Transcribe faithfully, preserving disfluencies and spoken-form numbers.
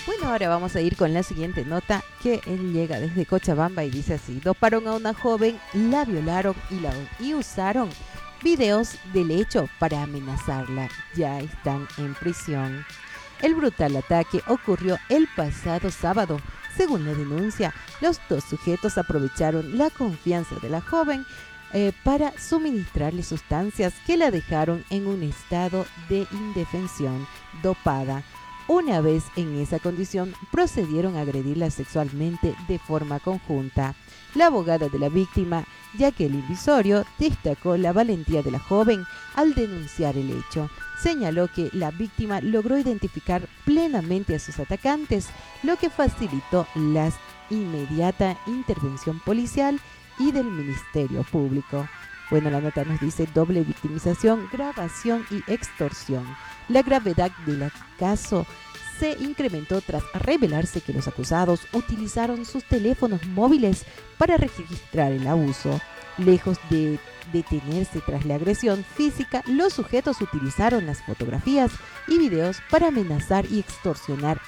Bueno, ahora vamos a ir con la siguiente nota que él llega desde Cochabamba y dice así: doparon a una joven, la violaron y, la, y usaron videos del hecho para amenazarla. Ya están en prisión. El brutal ataque ocurrió el pasado sábado. Según la denuncia, los dos sujetos aprovecharon la confianza de la joven eh, para suministrarle sustancias que la dejaron en un estado de indefensión, dopada. Una vez en esa condición, procedieron a agredirla sexualmente de forma conjunta. La abogada de la víctima, Jacqueline Visorio, destacó la valentía de la joven al denunciar el hecho. Señaló que la víctima logró identificar plenamente a sus atacantes, lo que facilitó la inmediata intervención policial y del Ministerio Público. Bueno, la nota nos dice doble victimización, grabación y extorsión. La gravedad del caso se incrementó tras revelarse que los acusados utilizaron sus teléfonos móviles para registrar el abuso. Lejos de detenerse tras la agresión física, los sujetos utilizaron las fotografías y videos para amenazar y extorsionar